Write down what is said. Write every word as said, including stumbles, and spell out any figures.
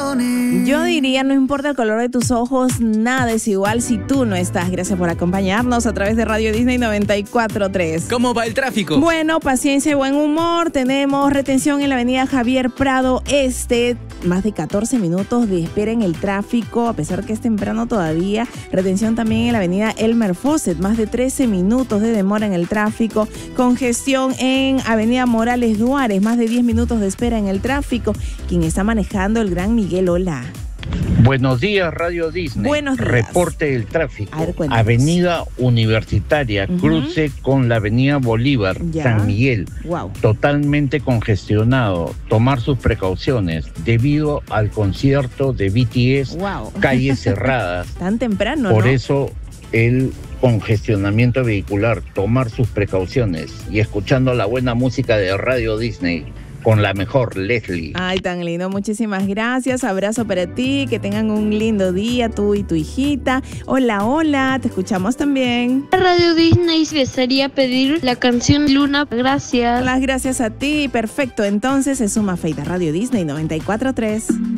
Yo diría, no importa el color de tus ojos, nada es igual si tú no estás. Gracias por acompañarnos a través de Radio Disney noventa y cuatro punto tres. ¿Cómo va el tráfico? Bueno, paciencia y buen humor. Tenemos retención en la avenida Javier Prado Este. Más de catorce minutos de espera en el tráfico, a pesar que es temprano todavía. Retención también en la avenida Elmer Fawcett. Más de trece minutos de demora en el tráfico. Congestión en avenida Morales Duárez. Más de diez minutos de espera en el tráfico. Quien está manejando, el gran Miguel. Hola. Buenos días, Radio Disney. Buenos días. Reporte del tráfico. A ver, cuéntanos. Avenida Universitaria, uh-huh. Cruce con la Avenida Bolívar, ya. San Miguel. Wow. Totalmente congestionado. Tomar sus precauciones debido al concierto de B T S. Wow. Calles cerradas. Tan temprano, Por ¿no? eso el congestionamiento vehicular. Tomar sus precauciones. Y escuchando la buena música de Radio Disney. Con la mejor, Leslie. Ay, tan lindo. Muchísimas gracias. Abrazo para ti. Que tengan un lindo día, tú y tu hijita. Hola, hola. Te escuchamos también. Radio Disney desearía pedir la canción Luna. Gracias. Las gracias a ti. Perfecto. Entonces se suma Feita Radio Disney noventa y cuatro punto tres.